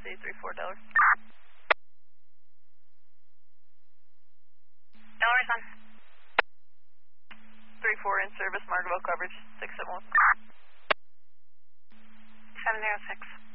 3-4 Delaware. Delaware's on. 3-4 in service, Margaretville coverage, 671. 706.